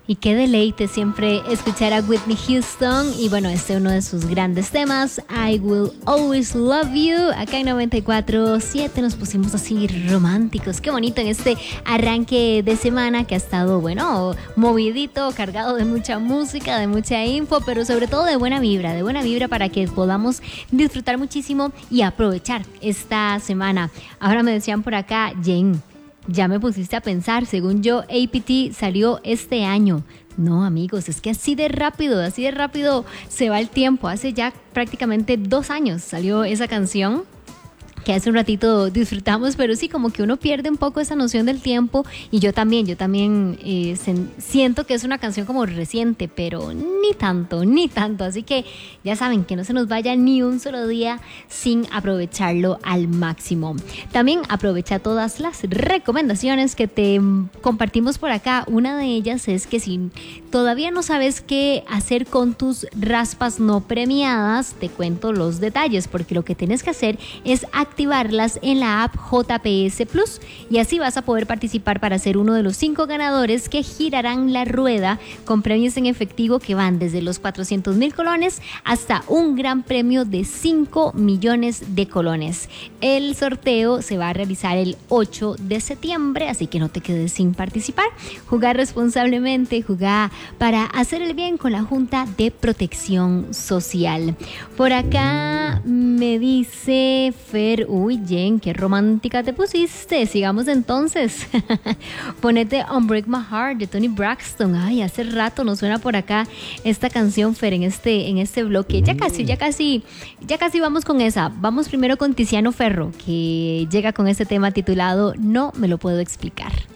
Y qué deleite siempre escuchar a Whitney Houston. Y bueno, este es uno de sus grandes temas, I Will Always Love You. Acá en 94.7 nos pusimos así románticos. Qué bonito en este arranque de semana que ha estado, bueno, movidito, cargado de mucha música, de mucha info, pero sobre todo de buena vibra para que podamos disfrutar muchísimo y aprovechar esta semana. Ahora me decían por acá, Jen, ya me pusiste a pensar, según yo, APT salió este año. No, amigos, es que así de rápido se va el tiempo. Hace ya prácticamente 2 años salió esa canción que hace un ratito disfrutamos, pero sí, como que uno pierde un poco esa noción del tiempo. Y yo también siento que es una canción como reciente, pero ni tanto, así que ya saben, que no se nos vaya ni un solo día sin aprovecharlo al máximo. También aprovecha todas las recomendaciones que te compartimos por acá. Una de ellas es que si todavía no sabes qué hacer con tus raspas no premiadas, te cuento los detalles, porque lo que tienes que hacer es activarlas en la app JPS Plus y así vas a poder participar para ser uno de los 5 ganadores que girarán la rueda con premios en efectivo que van desde los 400,000 colones hasta un gran premio de 5 millones de colones. El sorteo se va a realizar el 8 de septiembre, así que no te quedes sin participar. Jugar responsablemente, jugar para hacer el bien con la Junta de Protección Social. Por acá me dice Fer, uy, Jen, qué romántica te pusiste. Sigamos entonces. Ponete Unbreak My Heart de Toni Braxton. Ay, hace rato nos suena por acá esta canción, Fer, en este bloque. Ya casi vamos con esa. Vamos primero con Tiziano Ferro, que llega con este tema titulado No me lo puedo explicar.